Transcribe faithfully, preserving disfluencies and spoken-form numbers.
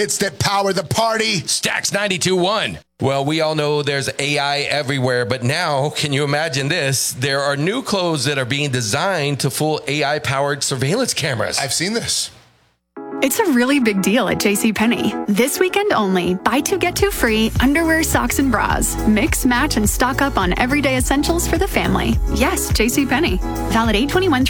It's that power the party. Stacks ninety-two point one. Well, we all know there's A I everywhere, but now, can you imagine this? There are new clothes that are being designed to fool A I-powered surveillance cameras. I've seen this. It's a really big deal at JCPenney. This weekend only, buy two, get two free, underwear, socks, and bras. Mix, match, and stock up on everyday essentials for the family. Yes, JCPenney. Valid eight twenty-one